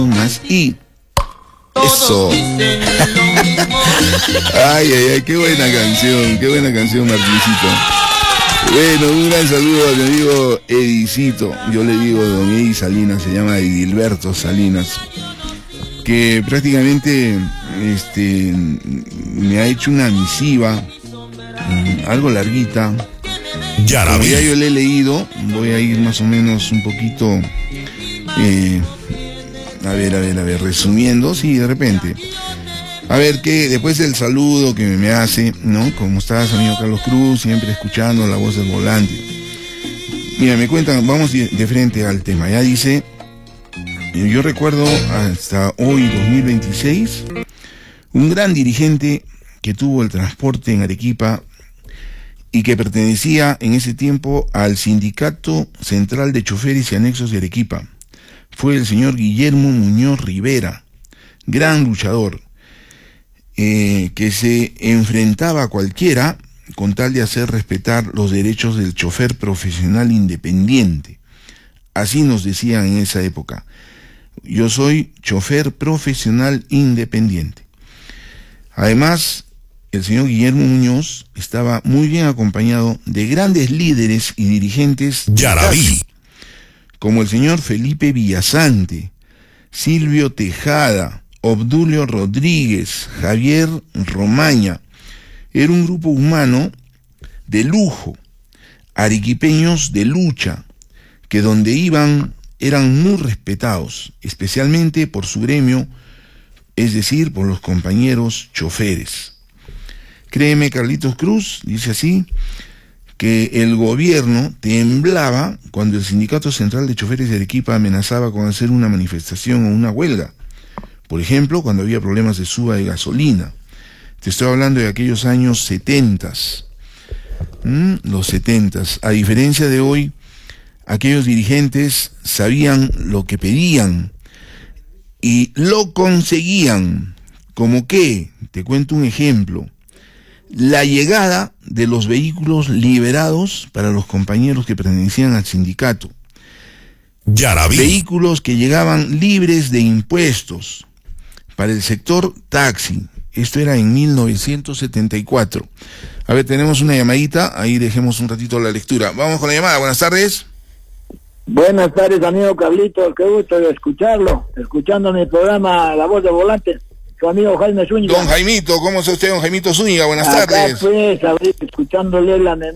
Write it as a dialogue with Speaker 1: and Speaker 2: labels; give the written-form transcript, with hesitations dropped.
Speaker 1: más y... Eso. Ay, qué buena canción, Martincito. Bueno, un gran saludo a mi amigo Edicito. Yo le digo don Edi Salinas, se llama Edilberto Salinas, que prácticamente me ha hecho una misiva, algo larguita. Como ya yo le he leído, voy a ir más o menos un poquito, a ver, resumiendo, sí, de repente. A ver, que después del saludo que me hace, ¿no? ¿Cómo estás, amigo Carlos Cruz? Siempre escuchando la voz del volante. Mira, me cuentan, vamos de frente al tema. Ya dice, yo recuerdo hasta hoy, 2026, un gran dirigente que tuvo el transporte en Arequipa y que pertenecía en ese tiempo al Sindicato Central de Choferes y Anexos de Arequipa. Fue el señor Guillermo Muñoz Rivera, gran luchador, que se enfrentaba a cualquiera con tal de hacer respetar los derechos del chofer profesional independiente. Así nos decían en esa época: yo soy chofer profesional independiente. Además, el señor Guillermo Muñoz estaba muy bien acompañado de grandes líderes y dirigentes como el señor Felipe Villasante, Silvio Tejada, Obdulio Rodríguez, Javier Romaña. Era un grupo humano de lujo, arequipeños de lucha, que donde iban eran muy respetados, especialmente por su gremio, es decir, por los compañeros choferes. Créeme, Carlitos Cruz, dice así, que el gobierno temblaba cuando el Sindicato Central de Choferes de Arequipa amenazaba con hacer una manifestación o una huelga. Por ejemplo, cuando había problemas de suba de gasolina. Te estoy hablando de aquellos años 70. Los 70. A diferencia de hoy, aquellos dirigentes sabían lo que pedían y lo conseguían. ¿Como qué? Te cuento un ejemplo. La llegada de los vehículos liberados para los compañeros que pertenecían al sindicato. Vehículos que llegaban libres de impuestos para el sector taxi. Esto era en 1974. A ver, tenemos una llamadita, ahí dejemos un ratito la lectura. Vamos con la llamada, buenas tardes.
Speaker 2: Buenas tardes, amigo Carlito, qué gusto de escuchando mi programa La Voz del Volante. Su amigo Jaime Zúñiga.
Speaker 1: Don Jaimito, ¿cómo está usted, don Jaimito Zúñiga? Buenas tardes.
Speaker 2: Pues, escuchándole la